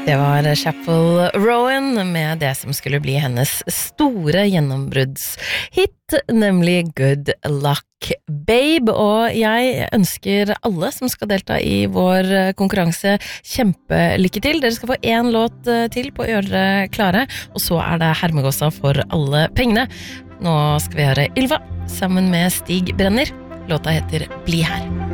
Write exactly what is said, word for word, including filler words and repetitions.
Det var Chapel Rowan med det som skulle bli hennes store gjennombruddshit, nemlig Good Luck Babe, og jeg ønsker alle som skal delta i vår konkurranse kjempelykke til. Dere skal få en låt til på å gjøre dere klare, og så er det Hermegåsa for alle pengene. Nå skal vi høre Ylva sammen med Stig Brenner. Låta heter Bli her.